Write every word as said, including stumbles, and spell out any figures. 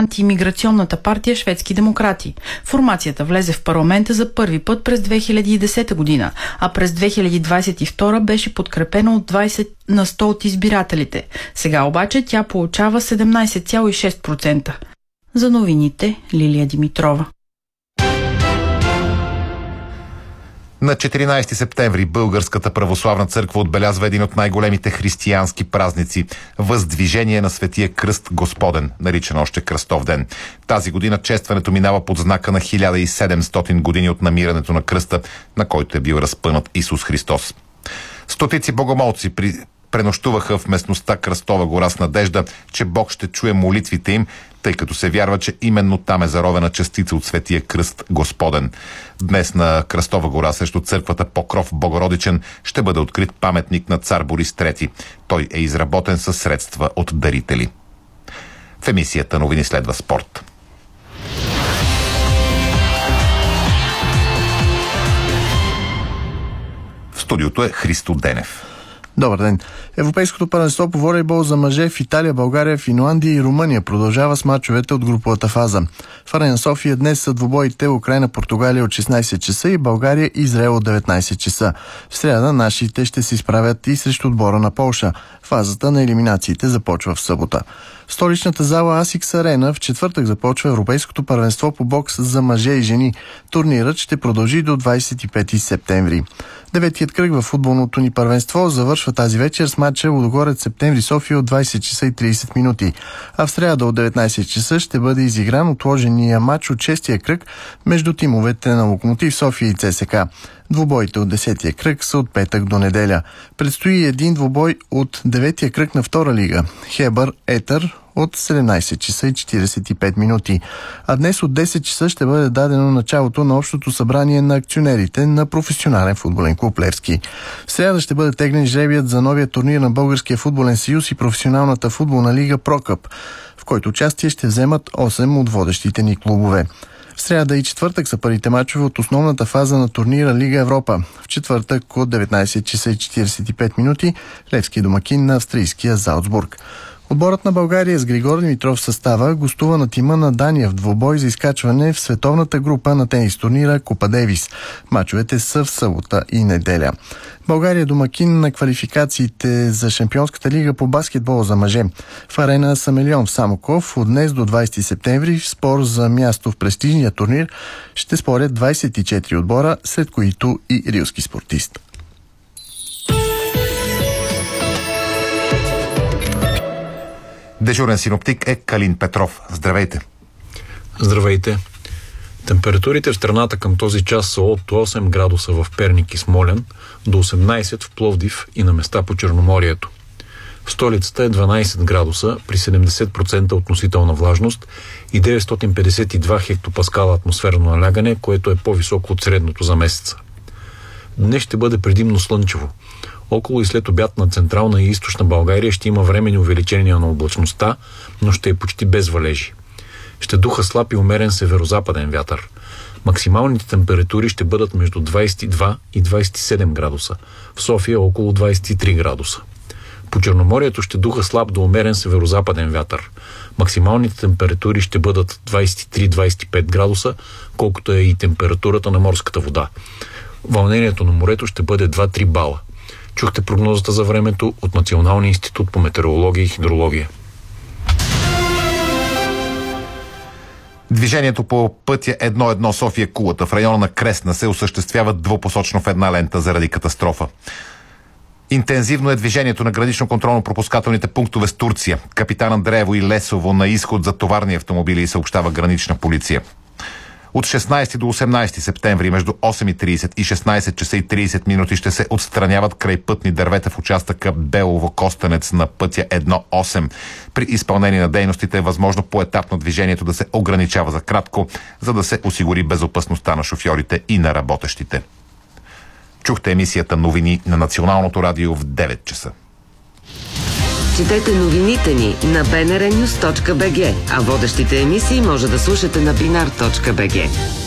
антиимиграционната партия Шведски демократи. Формацията влезе в парламента за първи път през две хиляди и десета година, а през две хиляди двадесет и втора беше подкрепена от двадесет на сто от избирателите. Сега обаче тя получава седемнадесет цяло и шест процента. За новините Лилия Димитрова. На четиринадесети септември Българската православна църква отбелязва един от най-големите християнски празници – Въздвижение на Светия Кръст Господен, наричан още Кръстов ден. Тази година честването минава под знака на хиляда и седемстотин години от намирането на кръста, на който е бил разпънат Исус Христос. Стотици богомолци при... пренощуваха в местността Кръстова гора с надежда, че Бог ще чуе молитвите им, тъй като се вярва, че именно там е заровена частица от Светия Кръст Господен. Днес на Кръстова гора срещу църквата Покров Богородичен ще бъде открит паметник на цар Борис трети. Той е изработен със средства от дарители. В емисията новини следва спорт. В студиото е Христо Денев. Добър ден. Европейското първенство по волейбол за мъже в Италия, България, Финландия и Румъния продължава с мачовете от груповата фаза. В Арена София днес са двубоите Украйна, Португалия от шестнадесет часа и България и Израел от деветнадесет часа. В сряда нашите ще се изправят и срещу отбора на Полша. Фазата на елиминациите започва в събота. В столичната зала Асикс Арена в четвъртък започва Европейското първенство по бокс за мъже и жени. Турнирът ще продължи до двадесет и пети септември. Деветият кръг в футболното ни първенство завършва тази вечер с матча Лудогорец Септември София от двадесет часа и тридесет минути. А в сряда от деветнадесет часа ще бъде изигран отложения матч от шестия кръг между тимовете на Локомотив София и ЦСКА. Двубоите от десетия кръг са от петък до неделя. Предстои един двубой от деветия кръг на втора лига. Хебър Етър от седемнадесет часа и четиридесет и пет минути. А днес от десет часа ще бъде дадено началото на общото събрание на акционерите на професионален футболен клуб Левски. В сряда ще бъде теглен жребият за новия турнир на Българския футболен съюз и професионалната футболна лига Прокъп, в който участие ще вземат осем от водещите ни клубове. В сряда и четвъртък са първите мачове от основната фаза на турнира Лига Европа. В четвъртък от деветнадесет часа и четиридесет и пет минути Левски домакин на австрийския Залцбург. Отборът на България с Григор Димитров в състава гостува на тима на Дания в двубой за изкачване в световната група на тенис турнира Купа Дейвис. Мачовете са в събота и неделя. България домакин на квалификациите за Шампионската лига по баскетбол за мъже. В арена Самелион в Самоков от днес до двадесети септември в спор за място в престижния турнир ще спорят двадесет и четири отбора, сред които и рилски спортист. Дежурен синоптик е Калин Петров. Здравейте! Здравейте! Температурите в страната към този час са от осем градуса в Перник и Смолян до осемнадесет в Пловдив и на места по Черноморието. В столицата е дванадесет градуса при седемдесет процента относителна влажност и деветстотин петдесет и два хектопаскала атмосферно налягане, което е по-високо от средното за месеца. Днес ще бъде предимно слънчево. Около и след обяд на Централна и Източна България ще има временни увеличения на облачността, но ще е почти без валежи. Ще духа слаб и умерен северозападен вятър. Максималните температури ще бъдат между двадесет и два и двадесет и седем градуса. В София около двадесет и три градуса. По Черноморието ще духа слаб до умерен северозападен вятър. Максималните температури ще бъдат двадесет и три до двадесет и пет градуса, колкото е и температурата на морската вода. Вълнението на морето ще бъде два до три бала. Чухте прогнозата за времето от Националния институт по метеорология и хидрология. Движението по пътя едно едно София-Кулата в района на Кресна се осъществява двупосочно в една лента заради катастрофа. Интензивно е движението на гранично-контролно-пропускателните пунктове с Турция. Капитан Андреево и Лесово на изход за товарни автомобили, съобщава гранична полиция. От шестнадесети до осемнадесети септември между осем и тридесет и шестнадесет часа и тридесет минути ще се отстраняват крайпътни дървета в участъка Белово-Костенец на пътя едно осем. При изпълнение на дейностите е възможно поетапно движението да се ограничава за кратко, за да се осигури безопасността на шофьорите и на работещите. Чухте емисията новини на Националното радио в девет часа. Четете новините ни на би ен ар нюз точка би джи, а водещите емисии може да слушате на бинар точка би джи.